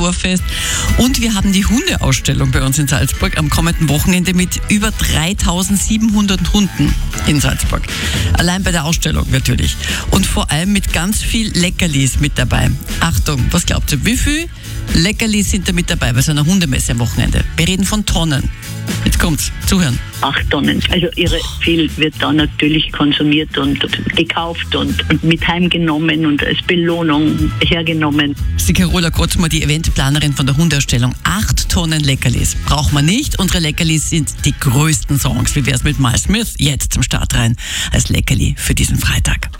Oktoberfest. Und wir haben die Hundeausstellung bei uns in Salzburg am kommenden Wochenende mit über 3700 Hunden in Salzburg. Allein bei der Ausstellung natürlich. Und vor allem mit ganz viel Leckerlis mit dabei. Achtung, was glaubt ihr, wie viel Leckerlis sind da mit dabei bei so einer Hundemesse am Wochenende? Wir reden von Tonnen. Jetzt kommt's, zuhören. 8 Tonnen. Also irre viel wird da natürlich konsumiert und gekauft und mit heimgenommen und als Belohnung hergenommen. Das ist die Carola Kotzmer, die Eventplanerin von der Hundeausstellung. 8 Tonnen Leckerlis braucht man nicht. Unsere Leckerlis sind die größten Songs. Wie wär's mit Miles Smith? Jetzt zum Start rein als Leckerli für diesen Freitag.